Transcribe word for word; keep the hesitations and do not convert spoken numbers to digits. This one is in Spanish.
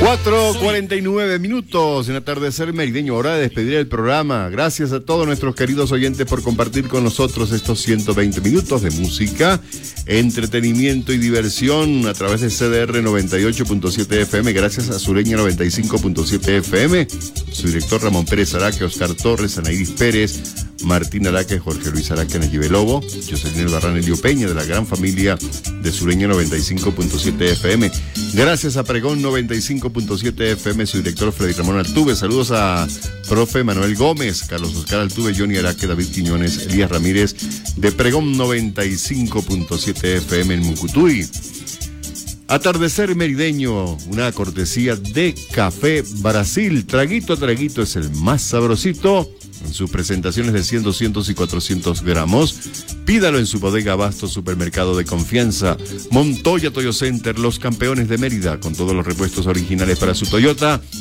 cuatro cuarenta y nueve minutos en atardecer merideño, hora de despedir el programa. Gracias a todos nuestros queridos oyentes por compartir con nosotros estos ciento veinte minutos de música, entretenimiento y diversión a través de C D R noventa y ocho punto siete F M, gracias a Sureña noventa y cinco punto siete F M, su director Ramón Pérez Araque, Oscar Torres, Anairis Pérez, Martín Araque, Jorge Luis Araque, Nayib Lobo, Jocelyn Barran, Elio Peña, de la gran familia de Sureña noventa y cinco punto siete F M. Gracias a Pregón noventa y cinco punto siete F M, su director Freddy Ramón Altuve. Saludos a profe Manuel Gómez, Carlos Oscar Altuve, Johnny Araque, David Quiñones, Elías Ramírez, de Pregón noventa y cinco punto siete F M en Mucutuy. Atardecer merideño, una cortesía de Café Brasil. Traguito a traguito es el más sabrosito. En sus presentaciones de cien, doscientos y cuatrocientos gramos. Pídalo en su bodega Abasto, supermercado de confianza. Montoya Toyo Center, los campeones de Mérida, con todos los repuestos originales para su Toyota.